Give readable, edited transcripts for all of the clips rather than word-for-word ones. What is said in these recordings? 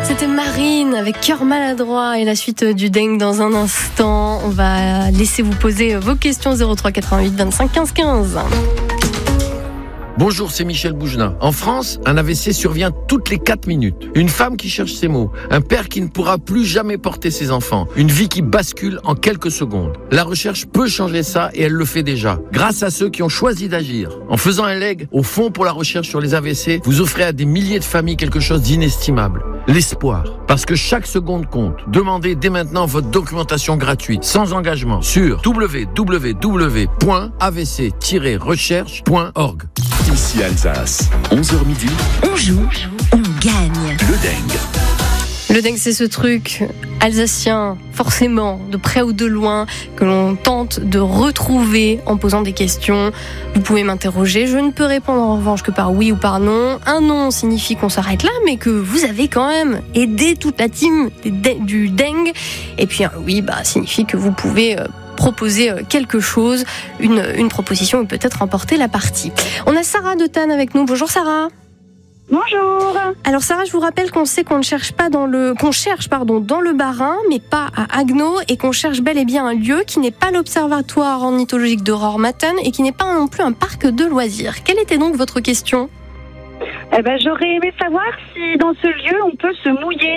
C'était Marine avec Cœur maladroit et la suite du dengue dans un instant. On va laisser vous poser vos questions 03 88 25 15 15. Bonjour, c'est Michel Boujna. En France, un AVC survient toutes les 4 minutes. Une femme qui cherche ses mots, un père qui ne pourra plus jamais porter ses enfants, une vie qui bascule en quelques secondes. La recherche peut changer ça et elle le fait déjà, grâce à ceux qui ont choisi d'agir. En faisant un leg au Fonds pour la recherche sur les AVC, vous offrez à des milliers de familles quelque chose d'inestimable. L'espoir. Parce que chaque seconde compte. Demandez dès maintenant votre documentation gratuite, sans engagement, sur www.avc-recherche.org. Ici Alsace, 11h midi. On joue, on gagne. Le dengue. Le dengue, c'est ce truc alsacien, forcément, de près ou de loin, que l'on tente de retrouver en posant des questions. Vous pouvez m'interroger, je ne peux répondre en revanche que par oui ou par non. Un non signifie qu'on s'arrête là, mais que vous avez quand même aidé toute la team du dengue. Et puis un oui, signifie que vous pouvez proposer quelque chose, une proposition et peut-être remporter la partie. On a Sarah de Tannes avec nous. Bonjour Sarah. Bonjour. Alors Sarah, je vous rappelle qu'on sait qu'on cherche dans le Bas-Rhin, mais pas à Haguenau, et qu'on cherche bel et bien un lieu qui n'est pas l'observatoire ornithologique de Rohrmatten et qui n'est pas non plus un parc de loisirs. Quelle était donc votre question ? J'aurais aimé savoir si dans ce lieu on peut se mouiller.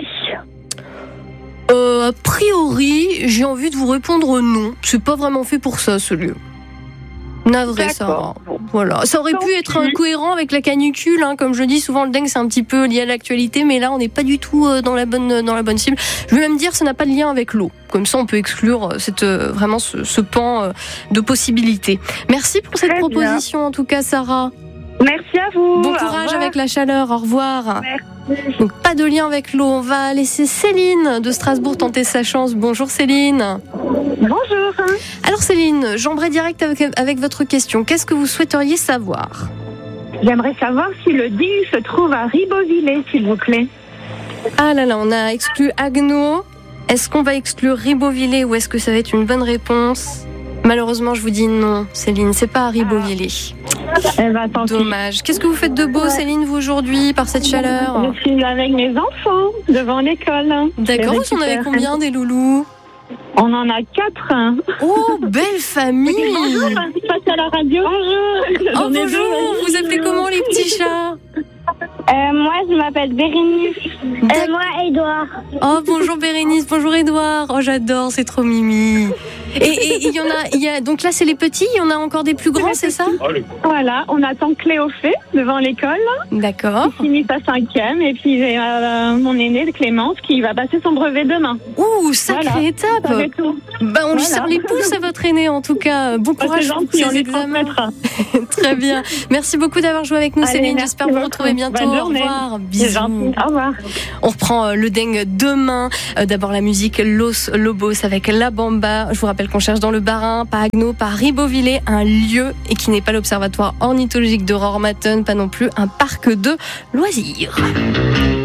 A priori, j'ai envie de vous répondre non. C'est pas vraiment fait pour ça, ce lieu. Navré, Sarah. Voilà. Ça aurait pu être cohérent avec la canicule, comme je dis souvent, le dengue c'est un petit peu lié à l'actualité, mais là on n'est pas du tout dans la bonne cible. Je vais même dire que ça n'a pas de lien avec l'eau. Comme ça on peut exclure vraiment ce pan de possibilités. Merci pour cette proposition en tout cas, Sarah. Merci à vous. Bon courage avec la chaleur. Au revoir. Merci. Donc pas de lien avec l'eau. On va laisser Céline de Strasbourg tenter sa chance. Bonjour Céline. Bonjour. Alors Céline, j'embraye direct avec votre question. Qu'est-ce que vous souhaiteriez savoir ? J'aimerais savoir si le DIU se trouve à Ribeauvillé, s'il vous plaît. Ah là là, on a exclu Haguenau. Est-ce qu'on va exclure Ribeauvillé ou est-ce que ça va être une bonne réponse ? Malheureusement, je vous dis non, Céline, c'est pas à Ribeauvillé. Dommage. Qu'est-ce que vous faites de beau, Céline, vous, aujourd'hui, par cette chaleur ? Je suis avec mes enfants, devant l'école. D'accord, vous en avez combien, des loulous ? On en a 4. Oh, belle famille ! Bonjour, je passe à la radio. Bonjour. Oh, bonjour, vous appelez comment les petits chats ? Moi, je m'appelle Bérénice. Moi, Édouard. Oh, bonjour Bérénice, bonjour Édouard. Oh, j'adore, c'est trop mimi. Et il y a, donc là, c'est les petits, il y en a encore des plus grands, c'est ça ? Voilà, on attend Cléophée devant l'école. D'accord. Il finit sa 5e, et puis j'ai mon aîné, Clémence, qui va passer son brevet demain. Ouh, sacrée étape. On lui serre les pouces à votre aîné, en tout cas. Bon courage pour ses examens. Très bien. Merci beaucoup d'avoir joué avec nous, Céline. J'espère vous retrouver bientôt. Au revoir. Bisous. Au revoir. On reprend le dengue demain. D'abord la musique Los Lobos avec La Bamba. Je vous rappelle qu'on cherche dans le Bas-Rhin, pas Haguenau, pas Ribeauvillé, un lieu et qui n'est pas l'observatoire ornithologique de Rohrmatten, pas non plus un parc de loisirs.